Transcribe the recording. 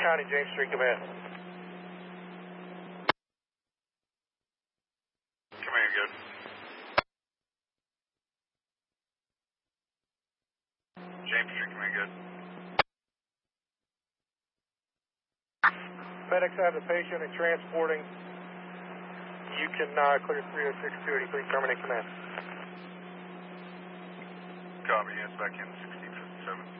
County, James Street Command. Command, good. James Street Command, good. FedEx, I have the patient and transporting. You can clear 306-283, terminate command. Copy, yes, back in 1657.